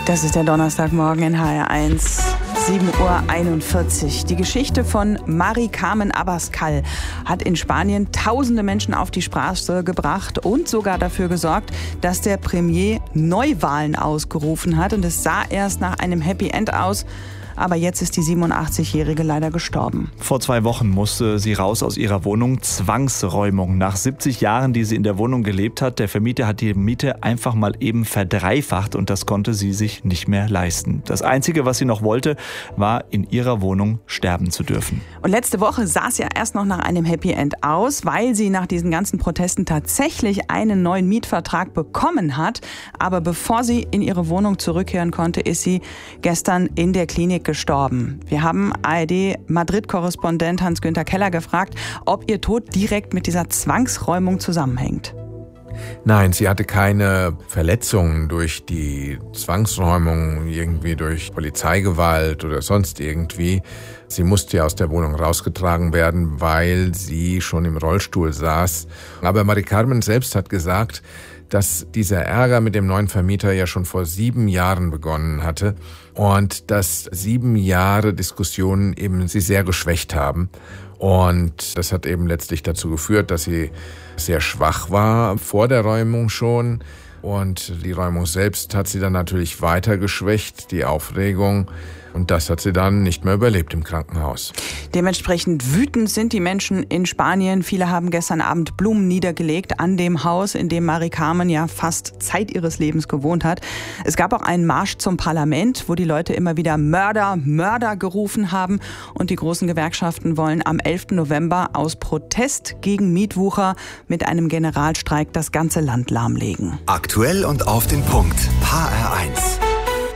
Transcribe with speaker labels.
Speaker 1: Das ist der Donnerstagmorgen in HR1, 7:41 Uhr. Die Geschichte von Mari Carmen Abascal hat in Spanien tausende Menschen auf die Straße gebracht und sogar dafür gesorgt, dass der Premier Neuwahlen ausgerufen hat. Und es sah erst nach einem Happy End aus. Aber jetzt ist die 87-Jährige leider gestorben.
Speaker 2: Vor 2 Wochen musste sie raus aus ihrer Wohnung. Zwangsräumung. Nach 70 Jahren, die sie in der Wohnung gelebt hat, der Vermieter hat die Miete einfach mal eben verdreifacht und das konnte sie sich nicht mehr leisten. Das Einzige, was sie noch wollte, war in ihrer Wohnung sterben zu dürfen.
Speaker 1: Und letzte Woche sah es ja erst noch nach einem Happy End aus, weil sie nach diesen ganzen Protesten tatsächlich einen neuen Mietvertrag bekommen hat. Aber bevor sie in ihre Wohnung zurückkehren konnte, ist sie gestern in der Klinik gestorben. Wir haben ARD-Madrid-Korrespondent Hans-Günther Keller gefragt, ob ihr Tod direkt mit dieser Zwangsräumung zusammenhängt.
Speaker 3: Nein, sie hatte keine Verletzungen durch die Zwangsräumung, irgendwie durch Polizeigewalt oder sonst irgendwie. Sie musste ja aus der Wohnung rausgetragen werden, weil sie schon im Rollstuhl saß. Aber Mari Carmen selbst hat gesagt, dass dieser Ärger mit dem neuen Vermieter ja schon vor 7 Jahren begonnen hatte und dass 7 Jahre Diskussionen eben sie sehr geschwächt haben. Und das hat eben letztlich dazu geführt, dass sie sehr schwach war vor der Räumung schon. Und die Räumung selbst hat sie dann natürlich weiter geschwächt, die Aufregung. Und das hat sie dann nicht mehr überlebt im Krankenhaus.
Speaker 1: Dementsprechend wütend sind die Menschen in Spanien. Viele haben gestern Abend Blumen niedergelegt an dem Haus, in dem Mari Carmen ja fast Zeit ihres Lebens gewohnt hat. Es gab auch einen Marsch zum Parlament, wo die Leute immer wieder Mörder, Mörder gerufen haben. Und die großen Gewerkschaften wollen am 11. November aus Protest gegen Mietwucher mit einem Generalstreik das ganze Land lahmlegen.
Speaker 4: Aktuell und auf den Punkt. HR1.